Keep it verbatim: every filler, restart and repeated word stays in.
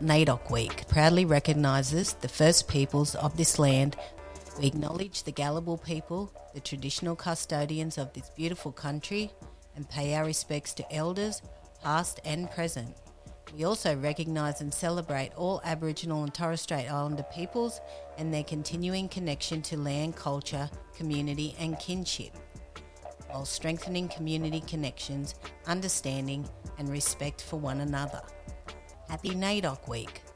NAIDOC Week proudly recognises the First Peoples of this land. We acknowledge the Gadigal people, the traditional custodians of this beautiful country, and pay our respects to elders, past and present. We also recognise and celebrate all Aboriginal and Torres Strait Islander peoples and their continuing connection to land, culture, community and kinship, while strengthening community connections, understanding and respect for one another. Happy NAIDOC Week.